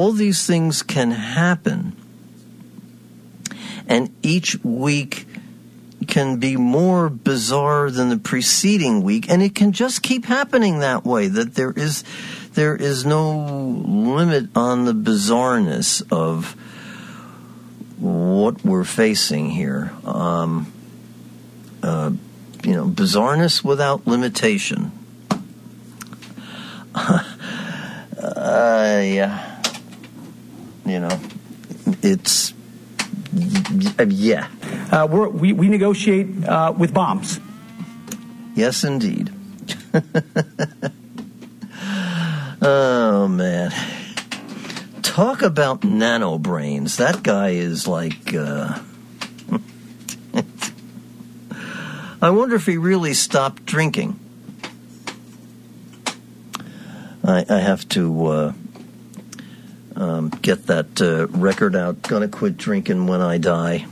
all these things can happen, and each week can be more bizarre than the preceding week, and it can just keep happening that way, that there is no limit on the bizarreness of what we're facing here. Bizarreness without limitation. It's yeah. We negotiate with bombs. Yes, indeed. Oh, man. Talk about nano brains. That guy is like... I wonder if he really stopped drinking. I have to get that record out. Gonna quit drinking when I die.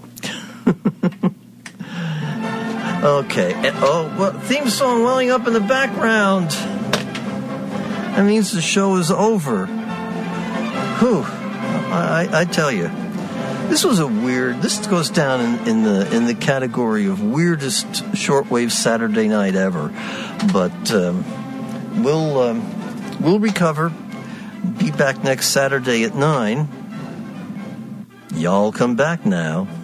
Okay. Theme song welling up in the background. That means the show is over. Whew. I tell you, this was this goes down in the category of weirdest shortwave Saturday night ever. But we'll recover. Be back next Saturday at 9. Y'all come back now.